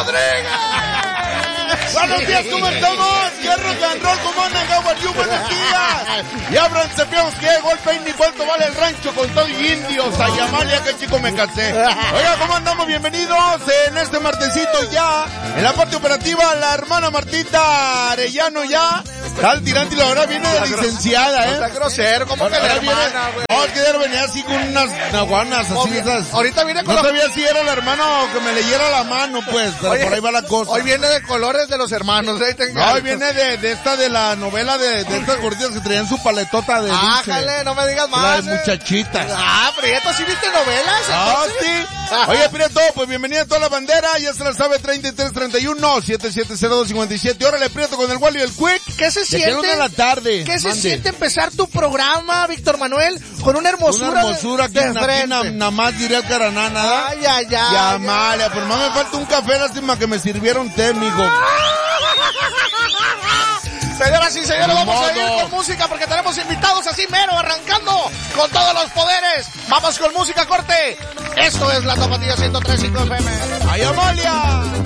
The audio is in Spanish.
Rodríguez. Buenos días, ¿cómo estamos? ¿Qué rock and roll? ¿Cómo andan? How are you? Buenos días. Y ábranse, fiamos, que golpe y cuánto vale el rancho con todo y indios. Ay, Amalia, que chico me casé. Oiga, ¿cómo andamos? Bienvenidos en este martesito ya. En la parte operativa, la hermana Martita Arellano ya. Tal tirante y la verdad viene de licenciada, No está grosero, ¿cómo que la hermana, güey? No, es que ya venía así con unas naguanas, así esas. Ahorita viene con no sabía si era la hermana o que me leyera la mano, pues, pero Oye, por ahí va la cosa. Hoy viene de colores de los hermanos, ahí tengo. No, hoy viene de esta de la novela de estas gorditas que traían su paletota de dulce. Ájale, no me digas La más. de muchachitas. Prieto, ¿sí viste novelas? Ah, sí. Oye, Prieto, pues bienvenida a toda la bandera, ya se la sabe, 3331-770257. Órale, Prieto, con el Wally y el Quick. ¿Qué se siente? De la tarde. ¿Qué se siente empezar tu programa, Víctor Manuel, con una hermosura? Una hermosura que frente? nada más diría el Caraná, nada. Ay, ay, ay. Ya, Amalia, por más me falta un café, lástima que me sirvieron té, mijo. Señoras y señores, vamos a ir con música porque tenemos invitados así mero, arrancando con todos los poderes. Vamos con música, corte. Esto es la Tapatía 103.5 FM. ¡Ay, Amalia!